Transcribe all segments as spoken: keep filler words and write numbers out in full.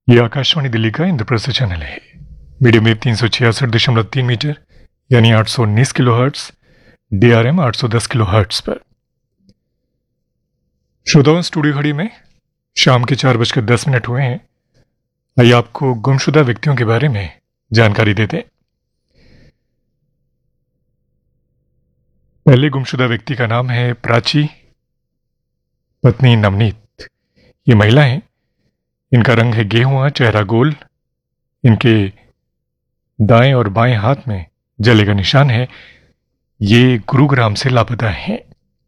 ये आकाशवाणी दिल्ली का इंद्रप्रस्थ चैनल है। मीडियम वेव तीन सौ छियासठ दशमलव तीन मीटर यानी आठ सौ उन्नीस kilo hertz, D R M आठ सौ दस किलो हर्ट्स पर। श्रोताओं, स्टूडियो घड़ी में शाम के चार बजकर दस मिनट हुए हैं। आइए आपको गुमशुदा व्यक्तियों के बारे में जानकारी देते हैं। पहले गुमशुदा व्यक्ति का नाम है प्राची, पत्नी नवनीत। ये महिला हैं। इनका रंग है गेहुआ, चेहरा गोल। इनके दाएं और बाएं हाथ में जले का निशान है। ये गुरुग्राम से लापता हैं।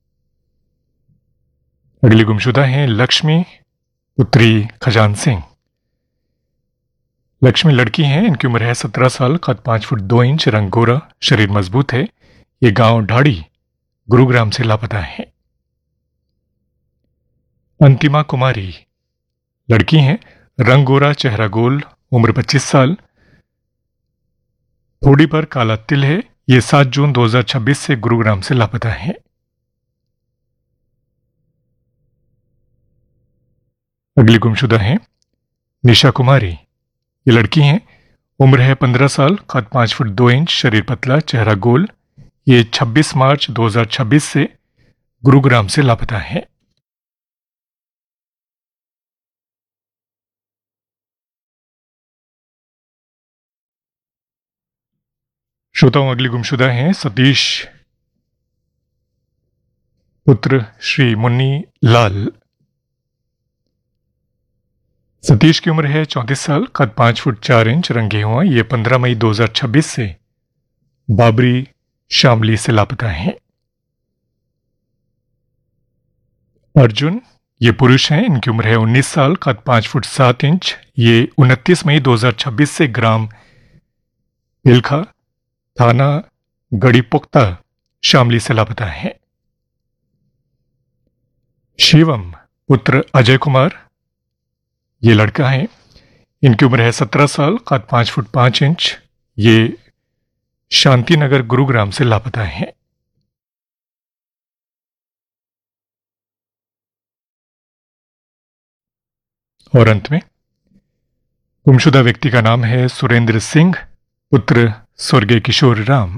अगली गुमशुदा हैं लक्ष्मी, पुत्री खजान सिंह। लक्ष्मी लड़की हैं। इनकी उम्र है सत्रह साल, कद पांच फुट दो इंच, रंग गोरा, शरीर मजबूत है। ये गांव ढाड़ी, गुरुग्राम से लापता हैं। अंतिमा कुमारी लड़की हैं। रंग गोरा, चेहरा गोल, उम्र पच्चीस साल, थोड़ी पर काला तिल है। ये सात जून दो हज़ार छब्बीस से गुरुग्राम से लापता हैं। अगली गुमशुदा हैं निशा कुमारी। ये लड़की हैं। उम्र है पंद्रह साल, कद पांच फुट दो इंच, शरीर पतला, चेहरा गोल। ये छब्बीस मार्च दो हज़ार छब्बीस से गुरुग्राम से लापता हैं। श्रोताओं, अगली गुमशुदा हैं सतीश, पुत्र श्री मुन्नी लाल। सतीश की उम्र है चौंतीस साल, कद पांच फुट चार इंच, रंग गेहुआ। ये पंद्रह मई दो हज़ार छब्बीस से बाबरी शामली से लापता हैं। अर्जुन, ये पुरुष हैं। इनकी उम्र है उन्नीस साल, कद पांच फुट सात इंच। ये उनतीस मई दो हज़ार छब्बीस से ग्राम पिलखा, थाना गढ़ीपुख्ता, शामली से लापता हैं। शिवम, पुत्र अजय कुमार। ये लड़का है। इनकी उम्र है सत्रह साल, कद पांच फुट पांच इंच। ये शांतिनगर, गुरुग्राम से लापता हैं। और अंत में गुमशुदा व्यक्ति का नाम है सुरेंद्र सिंह, पुत्र स्वर्गीय किशोर राम।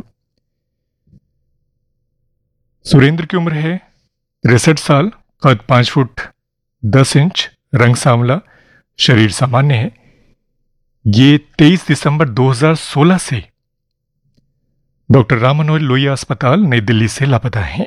सुरेंद्र की उम्र है तिरसठ साल, कद पांच फुट दस इंच, रंग सांवला, शरीर सामान्य है। ये तेईस दिसंबर दो हज़ार सोलह से डॉक्टर राम मनोहर लोहिया अस्पताल, नई दिल्ली से लापता हैं।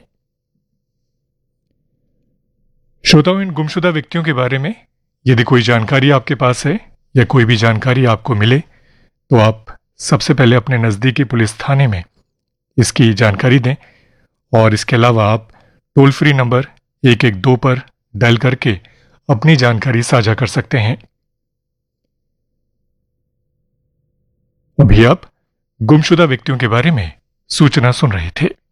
श्रोताओं, इन गुमशुदा व्यक्तियों के बारे में यदि कोई जानकारी आपके पास है या कोई भी जानकारी आपको मिले तो आप सबसे पहले अपने नज़दीकी पुलिस थाने में इसकी जानकारी दें। और इसके अलावा आप टोल फ्री नंबर एक एक दो पर डायल करके अपनी जानकारी साझा कर सकते हैं। अभी आप गुमशुदा व्यक्तियों के बारे में सूचना सुन रहे थे।